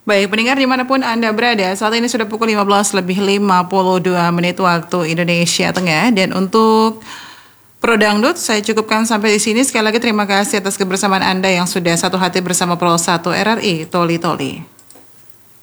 Baik, pendengar dimanapun Anda berada, saat ini sudah pukul 15 lebih 52 menit waktu Indonesia Tengah. Dan untuk Pro Dangdut, saya cukupkan sampai di sini. Sekali lagi terima kasih atas kebersamaan Anda yang sudah satu hati bersama Pro 1 RRI Toli Toli.